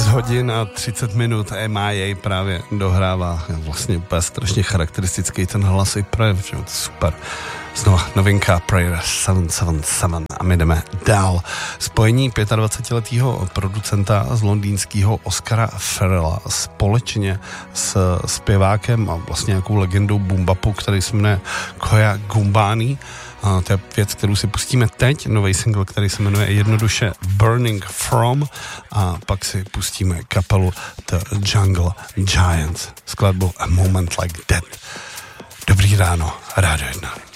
hodin a 30 minut MIA právě dohrává vlastně úplně strašně charakteristický ten hlas i projev, že? To je super. Znova novinka Prayer 777 a my jdeme dál. Spojení 25letého producenta z londýnského Oscara Farrella společně s zpěvákem a vlastně nějakou legendou boom-bapu, který se jmenuje Koya Gumbani. A to je věc, kterou si pustíme teď, nový single, který se jmenuje jednoduše Burning From, a pak si pustíme kapelu The Jungle Giants, skladbu A Moment Like That. Dobrý ráno, Rádio 1.